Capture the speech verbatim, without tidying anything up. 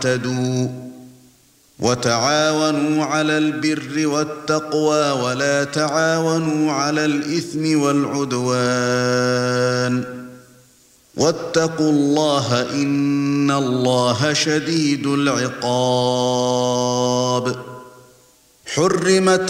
تهتدوا وتعاونوا على البر والتقوى ولا تعاونوا على الإثم والعدوان واتقوا الله إن الله شديد العقاب. حرمت